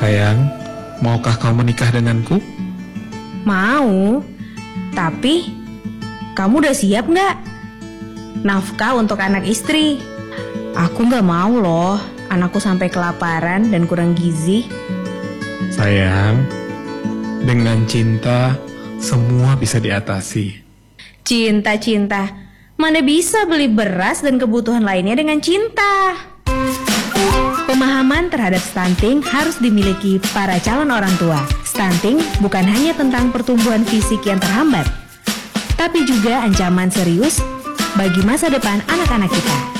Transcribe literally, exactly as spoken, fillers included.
Sayang, maukah kau menikah denganku? Mau, tapi kamu udah siap nggak? Nafkah untuk anak istri. Aku nggak mau loh, anakku sampai kelaparan dan kurang gizi. Sayang, dengan cinta semua bisa diatasi. Cinta-cinta, mana bisa beli beras dan kebutuhan lainnya dengan cinta? Pemahaman terhadap stunting harus dimiliki para calon orang tua. Stunting bukan hanya tentang pertumbuhan fisik yang terhambat, tapi juga ancaman serius bagi masa depan anak-anak kita.